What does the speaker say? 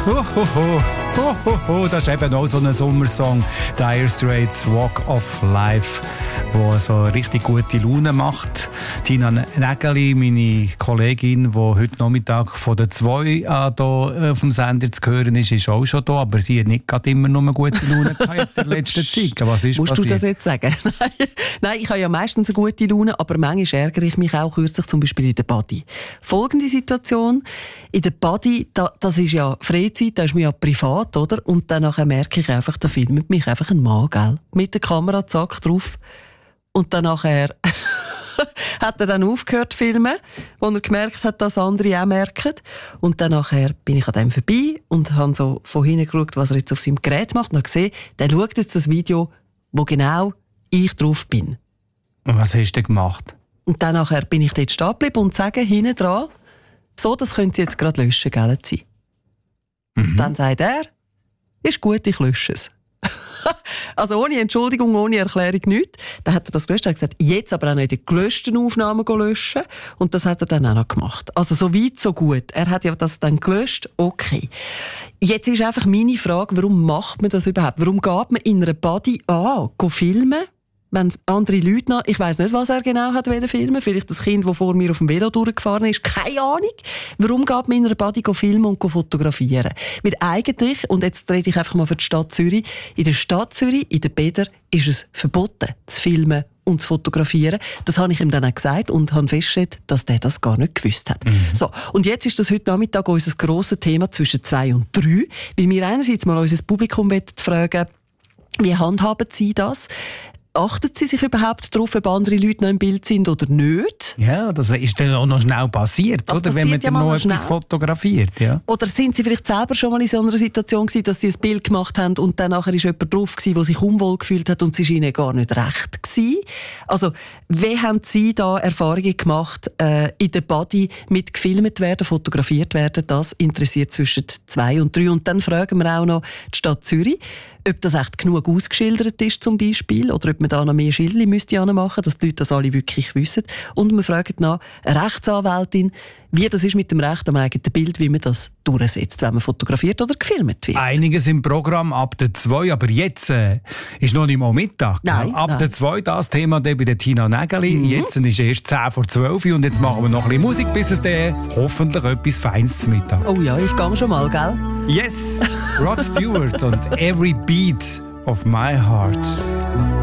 Das ist eben auch so ein Sommersong. Dire Straits Walk of Life, der so richtig gute Laune macht. Tina Nägeli, meine Kollegin, die heute Nachmittag von der 2 an hier auf dem Sender zu hören ist, ist auch schon da, aber sie hat nicht gerade immer nur gute Laune gehabt jetzt in der letzten Zeit. Was ist Musst passiert? du das jetzt sagen? Nein, ich habe ja meistens eine gute Laune, aber manchmal ärgere ich mich auch kürzlich, zum Beispiel in der Body. Folgende Situation: In der Body, das ist ja Freizeit, da ist mir ja privat, oder? Und dann merke ich einfach, da filmt mich einfach ein Mann, gell? Mit der Kamera, zack, drauf. Und dann nachher hat er dann aufgehört zu filmen, wo er gemerkt hat, dass andere auch merken. Und dann nachher bin ich an dem vorbei und habe so von hinten geschaut, was er jetzt auf seinem Gerät macht. Und habe gesehen, der schaut jetzt das Video, wo genau ich drauf bin. Und was hast du gemacht? Und dann nachher bin ich dort stehen geblieben und sage hinten dran, so, das können Sie jetzt gerade löschen, gell? Dann sagt er, ist gut, ich lösche es. Also ohne Entschuldigung, ohne Erklärung, nichts. Dann hat er das gelöscht. Er hat gesagt, jetzt aber auch noch die gelöschten Aufnahmen löschen. Und das hat er dann auch noch gemacht. Also so weit, so gut. Er hat ja das dann gelöscht, okay. Jetzt ist einfach meine Frage, warum macht man das überhaupt? Warum geht man in einer Body an, filmen? Wenn andere Leute noch, ich weiss nicht, was er genau hat filmen. Vielleicht das Kind, das vor mir auf dem Velo durchgefahren ist. Keine Ahnung. Warum geht man in einer Body filmen und fotografieren? Weil eigentlich, und jetzt rede ich einfach mal für die Stadt Zürich, in der Stadt Zürich, in den Bädern, ist es verboten, zu filmen und zu fotografieren. Das habe ich ihm dann auch gesagt und habe festgestellt, dass der das gar nicht gewusst hat. So, und jetzt ist das heute Nachmittag unser grosses Thema zwischen 2 und 3, weil wir einerseits mal unser Publikum fragen, wie handhaben Sie das? Achten Sie sich überhaupt darauf, ob andere Leute noch im Bild sind oder nicht? Ja, das ist dann auch noch schnell passiert, Das oder? Wenn man dann noch etwas fotografiert. Ja. Oder sind Sie vielleicht selber schon mal in so einer Situation gewesen, dass Sie ein Bild gemacht haben und dann nachher ist jemand drauf gewesen, der sich unwohl gefühlt hat und es war Ihnen gar nicht recht gewesen? Also, wie haben Sie da Erfahrungen gemacht in der Body mit gefilmt werden, fotografiert werden? Das interessiert zwischen 2 und 3. Und dann fragen wir auch noch die Stadt Zürich, ob das echt genug ausgeschildert ist zum Beispiel oder ob man da noch mehr Schildchen müsste machen, dass die Leute das alle wirklich wissen. Und wir fragen nach eine Rechtsanwältin, wie das ist mit dem Recht am eigenen Bild, wie man das durchsetzt, wenn man fotografiert oder gefilmt wird. Einiges im Programm ab der 2, aber jetzt ist noch nicht mal Mittag. Nein, ab der 2 das Thema bei der Tina Nägeli. Jetzt ist erst 10 vor 12 und jetzt machen wir noch ein bisschen Musik, bis es dann hoffentlich etwas Feines zu Mittag. Oh ja, ich gehe schon mal, gell? Yes! Rod Stewart und Every Beat of My Heart.